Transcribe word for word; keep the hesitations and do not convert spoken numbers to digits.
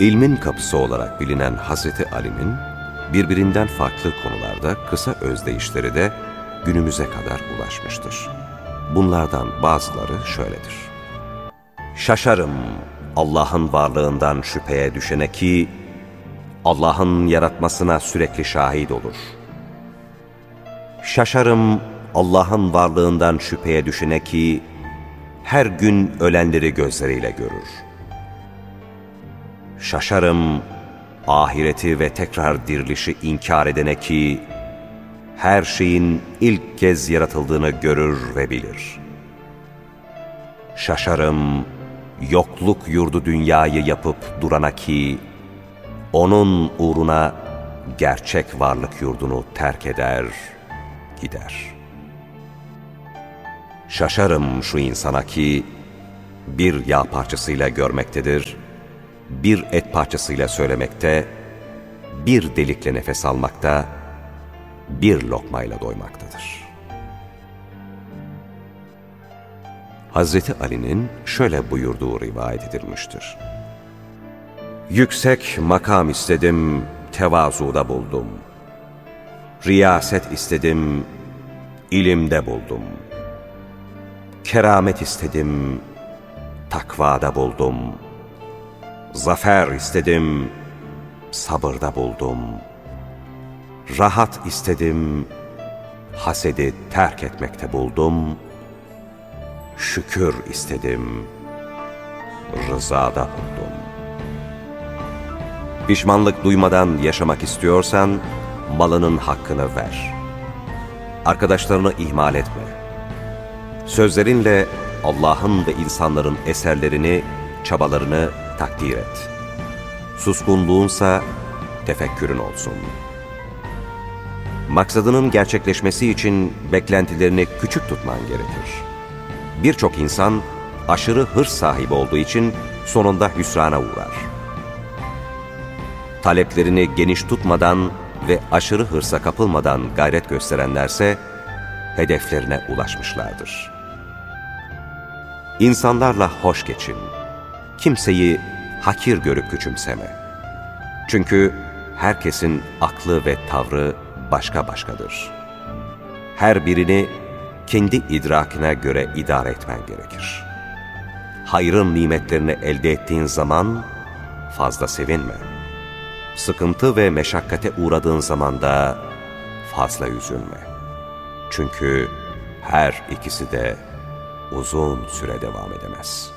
İlmin kapısı olarak bilinen Hazreti Ali'nin birbirinden farklı konularda kısa özdeyişleri de günümüze kadar ulaşmıştır. Bunlardan bazıları şöyledir. Şaşarım Allah'ın varlığından şüpheye düşene ki, Allah'ın yaratmasına sürekli şahit olur. Şaşarım Allah'ın varlığından şüpheye düşene ki, her gün ölenleri gözleriyle görür. Şaşarım ahireti ve tekrar dirilişi inkar edene ki, her şeyin ilk kez yaratıldığını görür ve bilir. Şaşarım yokluk yurdu dünyayı yapıp durana ki, onun uğruna gerçek varlık yurdunu terk eder, gider. Şaşarım şu insana ki, bir yağ parçasıyla görmektedir, bir et parçasıyla söylemekte, bir delikle nefes almakta, bir lokmayla doymaktadır. Hazreti Ali'nin şöyle buyurduğu rivayet edilmiştir. Yüksek makam istedim, tevazuda buldum. Riyaset istedim, ilimde buldum. Keramet istedim, takvada buldum. Zafer istedim, sabırda buldum. Rahat istedim, hasedi terk etmekte buldum. Şükür istedim, rızada buldum. Pişmanlık duymadan yaşamak istiyorsan, malının hakkını ver. Arkadaşlarını ihmal etme. Sözlerinle Allah'ın ve insanların eserlerini, çabalarını takdir et. Suskunluğunsa tefekkürün olsun. Maksadının gerçekleşmesi için beklentilerini küçük tutman gerekir. Birçok insan aşırı hırs sahibi olduğu için sonunda hüsrana uğrar. Taleplerini geniş tutmadan ve aşırı hırsa kapılmadan gayret gösterenlerse hedeflerine ulaşmışlardır. İnsanlarla hoş geçin. Kimseyi hakir görüp küçümseme. Çünkü herkesin aklı ve tavrı başka başkadır. Her birini kendi idrakine göre idare etmen gerekir. Hayrın nimetlerini elde ettiğin zaman fazla sevinme. Sıkıntı ve meşakkate uğradığın zaman da fazla üzülme. Çünkü her ikisi de uzun süre devam edemez.